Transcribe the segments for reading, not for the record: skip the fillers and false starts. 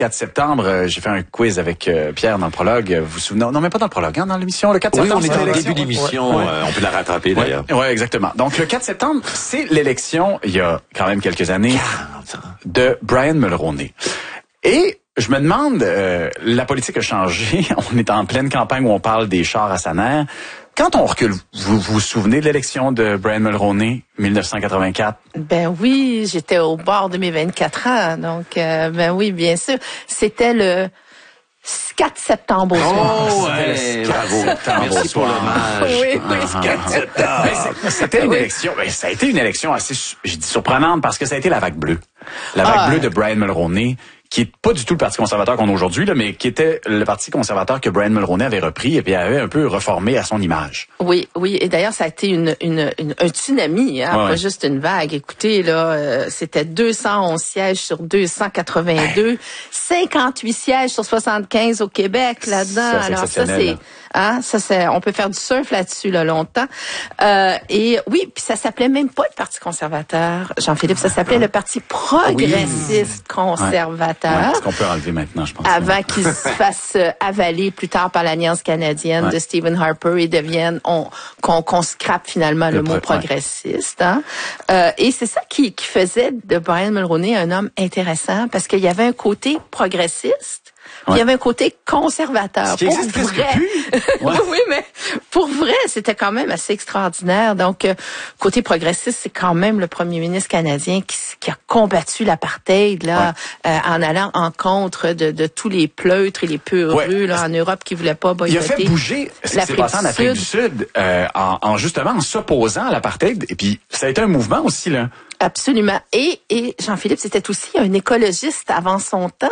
4 septembre, j'ai fait un quiz avec Pierre dans le prologue. Vous vous souvenez? Non, mais pas dans le prologue, dans l'émission. Le 4 septembre, on est au début de l'émission. On peut la rattraper, d'ailleurs. Oui, exactement. Donc, le 4 septembre, c'est l'élection, il y a quand même quelques années, de Brian Mulroney. Et je me demande, la politique a changé. On est en pleine campagne où on parle des chars à sa mère. Quand on recule, vous vous souvenez de l'élection de Brian Mulroney, 1984? Ben oui, j'étais au bord de mes 24 ans. Donc, ben oui, bien sûr. C'était le 4 septembre au soir. Oh, ouais, bravo. Merci pour l'hommage. Oui, 4 septembre. C'était une élection, ça a été une élection assez, je dis surprenante, parce que ça a été la vague bleue. La vague bleue de Brian Mulroney, qui est pas du tout le Parti conservateur qu'on a aujourd'hui, là, mais qui était le Parti conservateur que Brian Mulroney avait repris et puis avait un peu reformé à son image. Oui, oui. Et d'ailleurs, ça a été un tsunami, hein, pas juste une vague. Écoutez, là, c'était 211 sièges sur 282, 58 sièges sur 75 au Québec là-dedans. Alors ça, c'est, on peut faire du surf là-dessus, là, longtemps. Et oui, puis ça s'appelait même pas le Parti conservateur, Jean-Philippe, ça s'appelait le Parti progressiste conservateur. Ouais, ce qu'on peut enlever maintenant, je pense. Avant qu'il se fasse avaler plus tard par l'Alliance canadienne de Stephen Harper et devienne, qu'on scrape finalement le mot progressiste. Hein? Et c'est ça qui faisait de Brian Mulroney un homme intéressant, parce qu'il y avait un côté progressiste. Il y avait un côté conservateur. Ce qui existe presque plus. Oui, mais pour vrai, c'était quand même assez extraordinaire. Donc, côté progressiste, c'est quand même le premier ministre canadien qui a combattu l'apartheid là, en allant en contre de tous les pleutres et les peureux là en Europe qui voulaient pas boycotter. Il a fait bouger ce qui s'est passé en Afrique du Sud justement en s'opposant à l'apartheid. Et puis, ça a été un mouvement aussi, là. Absolument. Et Jean-Philippe, c'était aussi un écologiste avant son temps.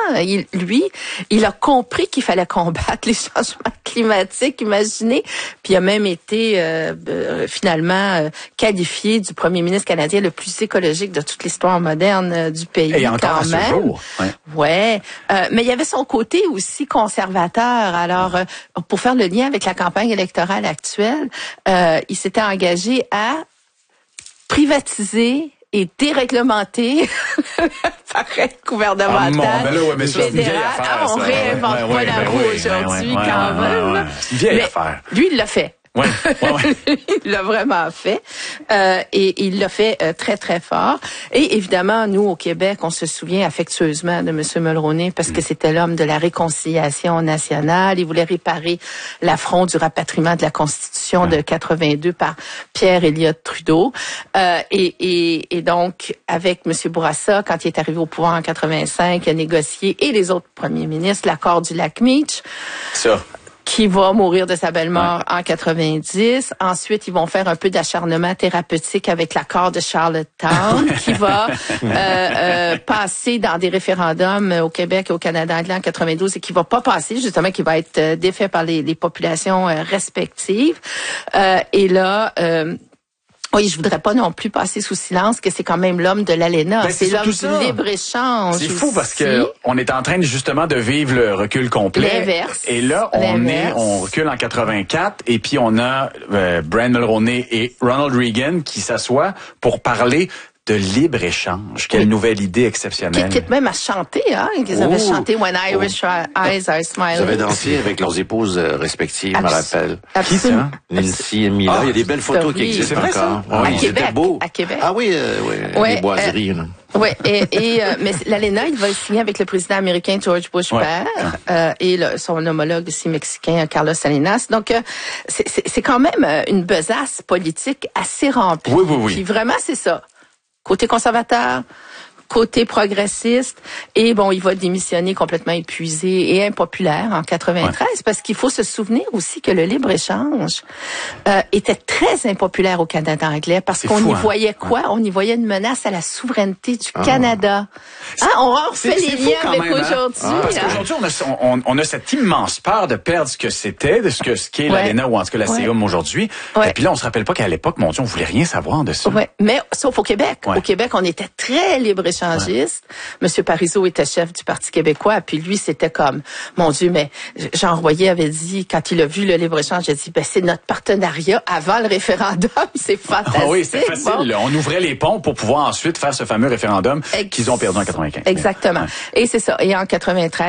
Il a compris qu'il fallait combattre les changements climatiques, imaginez. Puis il a même été finalement qualifié du premier ministre canadien le plus écologique de toute l'histoire moderne du pays. Et encore quand même. À ce jour. Ouais. Mais il y avait son côté aussi conservateur. Alors, pour faire le lien avec la campagne électorale actuelle, il s'était engagé à privatiser et déréglementer l'appareil gouvernemental fédéral. On réinvente pas la roue aujourd'hui quand même. C'est une vieille affaire. Lui, il l'a fait. Ouais. Il l'a vraiment fait et il l'a fait très très fort. Et évidemment, nous au Québec, on se souvient affectueusement de M. Mulroney parce que c'était l'homme de la réconciliation nationale. Il voulait réparer l'affront du rapatriement de la Constitution de 82 par Pierre Elliott Trudeau. Et donc, avec M. Bourassa, quand il est arrivé au pouvoir en 85, il a négocié, et les autres premiers ministres, l'accord du lac Meach. Ça. Qui va mourir de sa belle mort en 90. Ensuite, ils vont faire un peu d'acharnement thérapeutique avec l'accord de Charlottetown, qui va passer dans des référendums au Québec et au Canada anglais en 92 et qui va pas passer, justement, qui va être défait par les populations respectives. Et là... oui, je voudrais pas non plus passer sous silence que c'est quand même l'homme de l'ALENA. Ben, c'est l'homme du libre-échange. C'est fou parce que on est en train justement de vivre le recul complet. L'inverse. Et là, on recule en 84 et puis on a Brian Mulroney et Ronald Reagan qui s'assoient pour parler de libre-échange. Quelle nouvelle idée exceptionnelle. Qui est même à chanter, hein. Ils avaient chanté When Irish Eyes Are Smiling. Ils avaient dansé avec leurs épouses respectives, je me rappelle. Qui ça? Nancy et Mila. Il y a des belles photos qui existent c'est vrai, encore. Ça? Oui, c'était beau. À Québec. Ah oui, les boiseries. Oui, mais l'ALENA, il va signer avec le président américain George Bush père et son homologue aussi mexicain Carlos Salinas. Donc, c'est quand même une besace politique assez remplie. Oui. Puis vraiment, c'est ça. Côté conservateur, côté progressiste, et bon, il va démissionner complètement épuisé et impopulaire en 93, parce qu'il faut se souvenir aussi que le libre-échange était très impopulaire au Canada anglais, parce qu'on y voyait quoi? On y voyait une menace à la souveraineté du Canada. On refait les liens avec aujourd'hui. Parce qu'aujourd'hui, on a cette immense peur de perdre ce que c'était, de ce qu'est l'ALENA ou en tout cas la CIUM aujourd'hui. Et puis là, on se rappelle pas qu'à l'époque, mon Dieu, on voulait rien savoir de ça. Mais sauf au Québec. Au Québec, on était très libre-échange. libre-échangiste. Monsieur Parizeau était chef du Parti québécois, puis lui, c'était comme, mon Dieu, mais Jean Royer avait dit, quand il a vu le libre-échange, il a dit, c'est notre partenariat avant le référendum, c'est fantastique. Oui, c'est facile. Bon. On ouvrait les ponts pour pouvoir ensuite faire ce fameux référendum qu'ils ont perdu en 95. Exactement. Et c'est ça. Et en 93,